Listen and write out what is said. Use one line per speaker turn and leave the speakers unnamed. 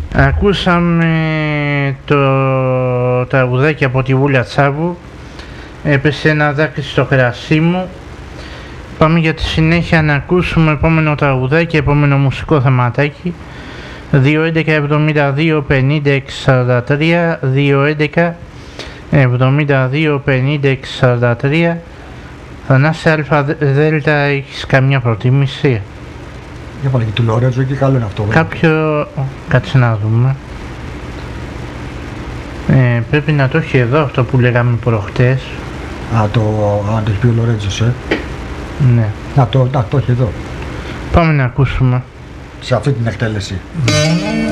Ακούσαμε το τραγουδάκι από τη Βούλια Τσάβου, έπεσε ένα δάκρυ στο κρασί μου. Πάμε για τη συνέχεια να ακούσουμε επόμενο τραγουδάκι, επόμενο μουσικό θεματάκι. 2.11.72.50.643, 2.11.72.50.643. Θανάση ΑΔ, έχεις καμιά προτίμηση?
Για πάλι και του Λόρετζο, και καλό είναι αυτό.
Κάποιο, κάτσε να δούμε. Πρέπει να το έχει εδώ αυτό που λέγαμε προχτές.
Αν το έχει πει ο Λορέτζος,
Ναι.
Να το έχει εδώ.
Πάμε να ακούσουμε.
Σε αυτή την εκτέλεση.